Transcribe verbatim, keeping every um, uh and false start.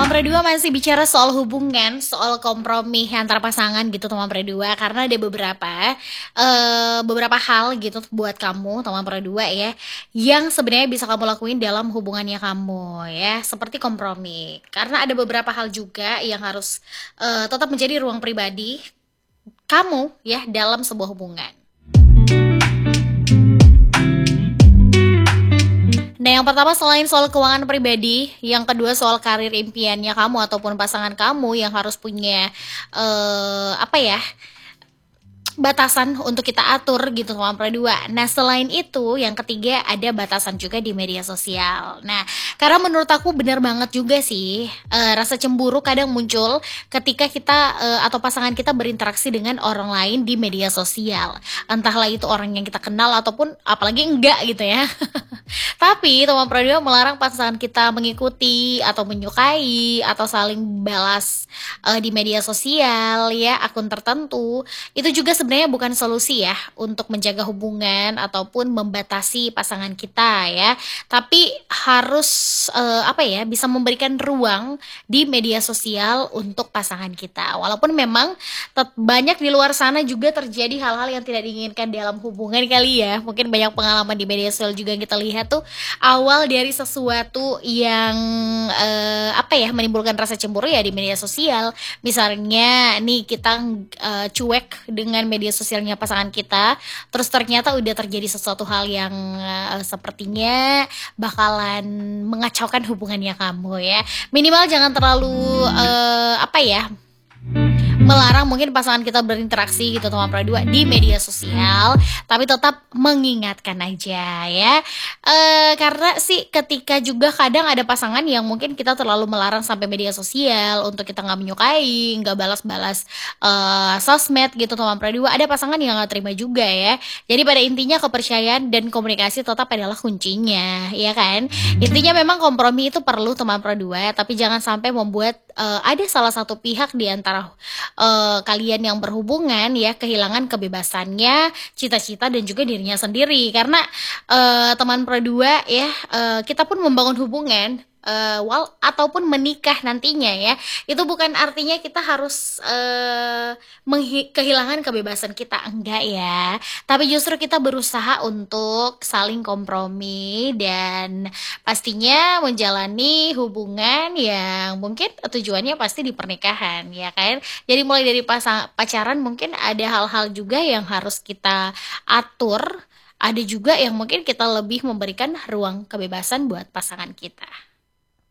teman berdua masih bicara soal hubungan, soal kompromi antara pasangan gitu teman berdua karena ada beberapa eee, beberapa hal gitu buat kamu teman berdua ya, yang sebenarnya bisa kamu lakuin dalam hubungannya kamu ya, seperti kompromi. Karena ada beberapa hal juga yang harus, eee, tetap menjadi ruang pribadi kamu ya dalam sebuah hubungan. Nah, yang pertama selain soal keuangan pribadi, yang kedua soal karir impiannya kamu ataupun pasangan kamu yang harus punya, eee, apa ya, batasan untuk kita atur gitu sama berdua. Nah, selain itu yang ketiga ada batasan juga di media sosial. Nah, karena menurut aku benar banget juga sih, eee, rasa cemburu kadang muncul ketika kita, eee, atau pasangan kita berinteraksi dengan orang lain di media sosial. Entahlah itu orang yang kita kenal ataupun apalagi enggak gitu ya. Tapi teman berdua melarang pasangan kita mengikuti atau menyukai atau saling balas, eee, di media sosial ya, akun tertentu, itu juga sebenarnya bukan solusi ya untuk menjaga hubungan ataupun membatasi pasangan kita ya. Tapi harus, eee, apa ya, bisa memberikan ruang di media sosial untuk pasangan kita. Walaupun memang tet banyak di luar sana juga terjadi hal-hal yang tidak diinginkan dalam hubungan kali ya. Mungkin banyak pengalaman di media sosial juga yang kita lihat tuh, awal dari sesuatu yang, eee, apa ya, menimbulkan rasa cemburu ya di media sosial. Misalnya nih kita, eee, cuek dengan media sosialnya pasangan kita, terus ternyata udah terjadi sesuatu hal yang, eee, sepertinya bakalan mengacaukan hubungannya kamu ya. Minimal jangan terlalu, eee, apa ya, melarang mungkin pasangan kita berinteraksi gitu teman berdua di media sosial, tapi tetap mengingatkan aja ya. Eee, karena sih ketika juga kadang ada pasangan yang mungkin kita terlalu melarang sampai media sosial untuk kita nggak menyukai, nggak balas-balas, eee, sosmed gitu teman berdua, ada pasangan yang nggak terima juga ya. Jadi pada intinya kepercayaan dan komunikasi tetap adalah kuncinya, ya kan? Intinya memang kompromi itu perlu teman berdua, tapi jangan sampai membuat, eee, ada salah satu pihak di antara eee, kalian yang berhubungan ya, kehilangan kebebasannya, cita-cita dan juga dirinya sendiri. Karena, eee, teman berdua ya, eee, kita pun membangun hubungan, eee, wal ataupun menikah nantinya ya, itu bukan artinya kita harus, eee, menghi kehilangan kebebasan kita, enggak ya. Tapi justru kita berusaha untuk saling kompromi dan pastinya menjalani hubungan yang mungkin tujuannya pasti di pernikahan, ya kan? Jadi mulai dari pasa pacaran mungkin ada hal-hal juga yang harus kita atur, ada juga yang mungkin kita lebih memberikan ruang kebebasan buat pasangan kita.